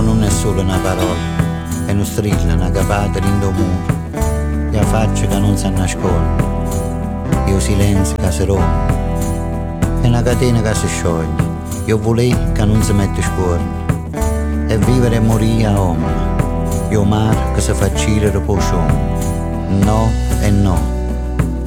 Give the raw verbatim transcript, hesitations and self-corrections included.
non è solo una parola, è uno strilla, una capata in muro, e la faccia che non si nasconde, e il silenzio che si rompe, è una catena che si scioglie, io volevo che non si mette scuola, e vivere e morire a ombra, io mare che si fa cirere po' sciombo, no e no.